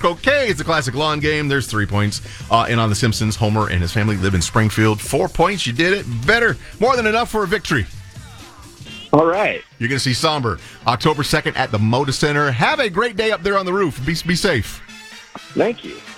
croquet is a classic lawn game. There's 3 points. And on The Simpsons, Homer and his family live in Springfield. 4 points. You did it. Better. More than enough for a victory. All right. You're going to see Somber October 2nd at the Moda Center. Have a great day up there on the roof. Be safe. Thank you.